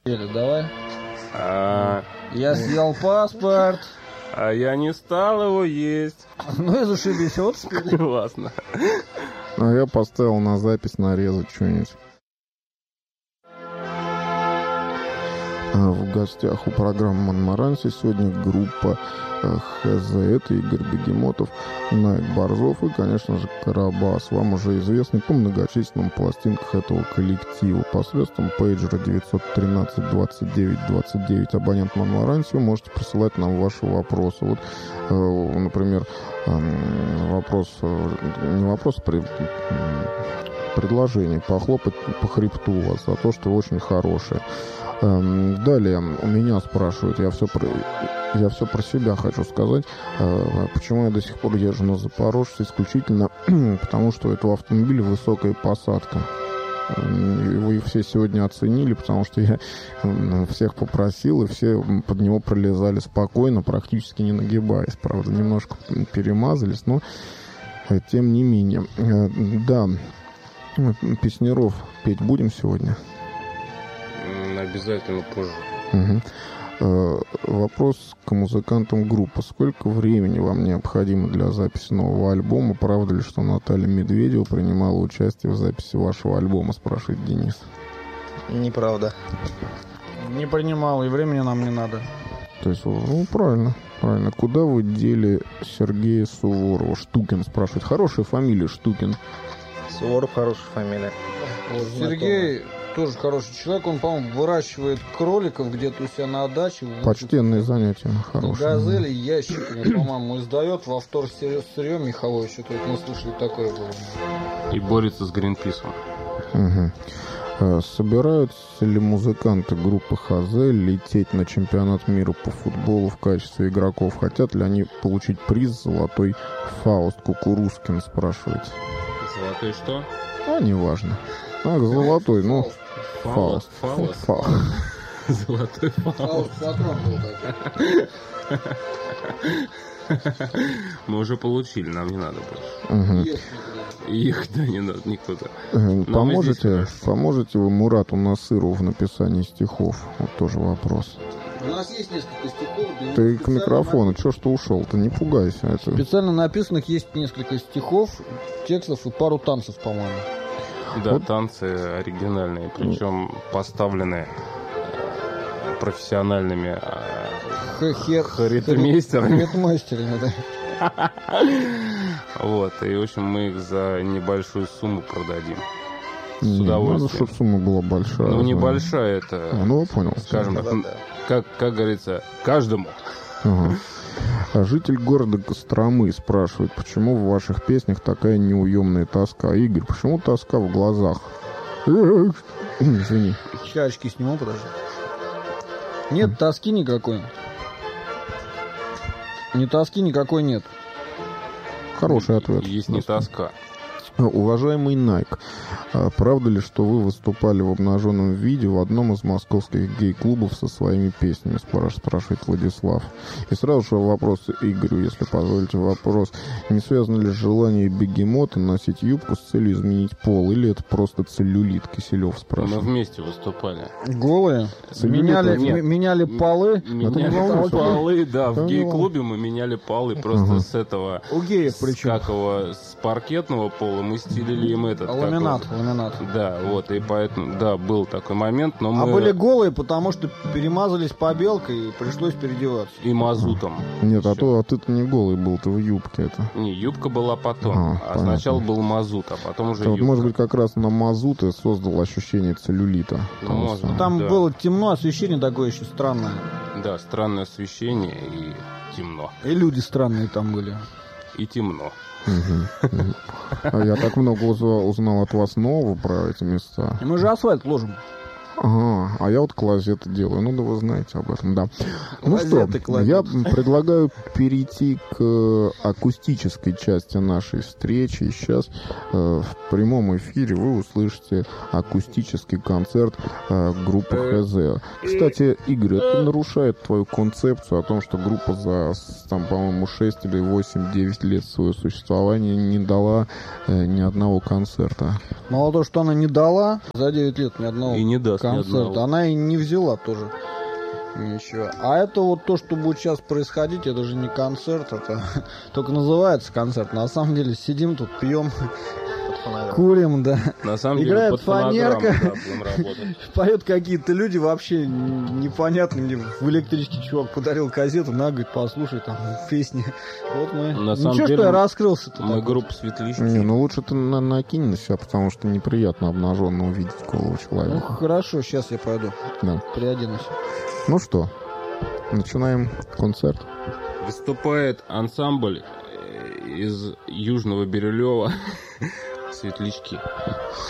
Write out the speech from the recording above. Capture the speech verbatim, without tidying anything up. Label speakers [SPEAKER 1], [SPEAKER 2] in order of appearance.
[SPEAKER 1] Давай.
[SPEAKER 2] А...
[SPEAKER 1] Я съел паспорт.
[SPEAKER 2] А я не стал его есть.
[SPEAKER 1] Ну и зашибись, вот спели.
[SPEAKER 2] Классно.
[SPEAKER 3] А я поставил на запись нарезать что-нибудь. В гостях у программы «Монмаранси» сегодня группа ХЗ. Это Игорь Бегемотов, Найк Борзов и, конечно же, Карабас. Вам уже известный по многочисленным пластинках этого коллектива. Посредством пейджера девятьсот тринадцать двадцать девять двадцать девять абонент «Монмаранси» вы можете присылать нам ваши вопросы. Вот, например, вопрос, не вопрос, а предложение похлопать по хребту у вас за то, что вы очень хорошие. Далее у меня спрашивают, я все про, я все про себя хочу сказать, почему я до сих пор езжу на Запорожце, исключительно потому, что у этого автомобиля высокая посадка. Вы все сегодня оценили, потому что я всех попросил, и все под него пролезали спокойно, практически не нагибаясь. Правда, немножко перемазались, но тем не менее. Да, песняров петь будем сегодня?
[SPEAKER 2] Обязательно позже.
[SPEAKER 3] Угу. Э, вопрос к музыкантам группы. Сколько времени вам необходимо для записи нового альбома? Правда ли, что Наталья Медведева принимала участие в записи вашего альбома, спрашивает Денис?
[SPEAKER 1] Неправда. Не принимал, и времени нам не надо.
[SPEAKER 3] То есть, ну, правильно, правильно. Куда вы дели Сергея Суворова? Штукин спрашивает. Хорошая фамилия, Штукин.
[SPEAKER 1] Суворов хорошая фамилия. Сергей... тоже хороший человек, он, по-моему, выращивает кроликов где-то у себя на даче.
[SPEAKER 3] Почтенные занятия, хорошие.
[SPEAKER 1] Газели ящиками, по-моему, издает во втор сырье меховое, что-то вот мы слышали такое было.
[SPEAKER 2] И борется с Гринписом.
[SPEAKER 3] Угу. Собираются ли музыканты группы ХЗ лететь на чемпионат мира по футболу в качестве игроков? Хотят ли они получить приз «Золотой Фауст»? Кукурузкин спрашивает.
[SPEAKER 2] Золотой что?
[SPEAKER 3] А, неважно. А, золотой, ну...
[SPEAKER 2] Фауст.
[SPEAKER 3] Фауст. Фауст.
[SPEAKER 2] Золотой Фауст.
[SPEAKER 1] Патрон был такой.
[SPEAKER 2] Мы уже получили, нам не надо больше.
[SPEAKER 3] Угу.
[SPEAKER 2] Их, да, не надо никуда.
[SPEAKER 3] Поможете, поможете вы Мурату Насырову в написании стихов? Вот тоже вопрос.
[SPEAKER 1] У нас есть несколько стихов.
[SPEAKER 3] Ты к микрофону, чё ж ты ушел? Ты не пугайся. Это...
[SPEAKER 1] Специально написанных есть несколько стихов, текстов и пару танцев, по-моему.
[SPEAKER 2] Да,
[SPEAKER 3] вот.
[SPEAKER 2] Танцы оригинальные, причем поставлены профессиональными харитмейстерами.
[SPEAKER 1] Харитмейстерами, да.
[SPEAKER 2] Вот, и, в общем, мы их за небольшую сумму продадим. С
[SPEAKER 3] не,
[SPEAKER 2] удовольствием.
[SPEAKER 3] Надо, чтобы сумма была большая.
[SPEAKER 2] Ну,
[SPEAKER 3] да.
[SPEAKER 2] небольшая это...
[SPEAKER 3] А, ну, я понял.
[SPEAKER 2] Скажем так, как, как говорится, каждому.
[SPEAKER 3] Ага. А житель города Костромы спрашивает, почему в ваших песнях такая неуемная тоска? Игорь, почему тоска в глазах? Извини.
[SPEAKER 1] Сейчас очки сниму, подожди. Нет тоски никакой. Ни тоски никакой нет.
[SPEAKER 3] Хороший ответ.
[SPEAKER 2] Есть не тоска.
[SPEAKER 3] Уважаемый Найк, правда ли, что вы выступали в обнаженном виде в одном из московских гей-клубов со своими песнями, спрашивает Владислав. И сразу же вопрос Игорю, если позволите вопрос. Не связано ли желание Бегемота носить юбку с целью изменить пол, или это просто целлюлит? Киселев спрашивает.
[SPEAKER 2] Мы вместе выступали.
[SPEAKER 1] Голые? Меняли, меняли полы?
[SPEAKER 2] Меняли полы, да. В гей-клубе мы меняли полы просто
[SPEAKER 3] ага.
[SPEAKER 2] с этого...
[SPEAKER 1] У геев причем?
[SPEAKER 2] Как его, с паркетного пола мы стелили им этот...
[SPEAKER 1] Ламинат, ламинат.
[SPEAKER 2] Да, вот, и поэтому, да, был такой момент, но мы...
[SPEAKER 1] А были голые, потому что перемазались побелкой и пришлось переодеваться.
[SPEAKER 2] И мазутом.
[SPEAKER 3] Нет, а, то, а ты-то не голый был, ты в юбке это.
[SPEAKER 2] Не, юбка была потом,
[SPEAKER 3] а,
[SPEAKER 2] а сначала был мазут, а потом уже
[SPEAKER 3] то,
[SPEAKER 2] юбка.
[SPEAKER 3] Вот, может быть, как раз на мазут и создал ощущение целлюлита.
[SPEAKER 2] Ну, можно,
[SPEAKER 1] ну, там
[SPEAKER 2] да.
[SPEAKER 1] было темно, освещение такое еще странное.
[SPEAKER 2] Да, странное освещение и темно.
[SPEAKER 1] И люди странные там были.
[SPEAKER 2] И темно.
[SPEAKER 3] Угу. А я так много узнал, узнал от вас нового про эти места.
[SPEAKER 1] И мы же асфальт ложим.
[SPEAKER 3] Ага, а я вот клозеты делаю. Ну да вы знаете об этом, да. Ну
[SPEAKER 1] Клозеты,
[SPEAKER 3] что,
[SPEAKER 1] клозеты.
[SPEAKER 3] я предлагаю перейти к акустической части нашей встречи. И сейчас э, в прямом эфире вы услышите акустический концерт э, группы ХЗ. Кстати, Игорь, это нарушает твою концепцию о том, что группа за, там, по-моему, шесть или восемь-девять лет своего существования не дала э, ни одного концерта.
[SPEAKER 1] Мало того, что она не дала за девять лет ни одного
[SPEAKER 2] И не даст.
[SPEAKER 1] концерт. Она и не взяла тоже ничего. А это вот то, что будет сейчас происходить, это же не концерт, это только называется концерт. На самом деле сидим тут, пьем, курим, да.
[SPEAKER 2] На самом
[SPEAKER 1] играет
[SPEAKER 2] деле,
[SPEAKER 1] фанерка,
[SPEAKER 2] да,
[SPEAKER 1] поют какие-то люди вообще непонятные. Мне в электричке чувак подарил кассету, на, говорит, послушай там песни. Вот мы.
[SPEAKER 2] На самом
[SPEAKER 1] Ничего,
[SPEAKER 2] деле,
[SPEAKER 1] что я раскрылся-то.
[SPEAKER 2] Мы группа Светлички.
[SPEAKER 3] Не, ну лучше ты на накинь на себя, потому что неприятно обнаженно увидеть голову
[SPEAKER 1] Ну
[SPEAKER 3] человека.
[SPEAKER 1] хорошо, сейчас я пойду.
[SPEAKER 3] Да.
[SPEAKER 1] Приоденусь.
[SPEAKER 3] Ну что, начинаем концерт.
[SPEAKER 2] Выступает ансамбль из Южного Бирюлева Светлички.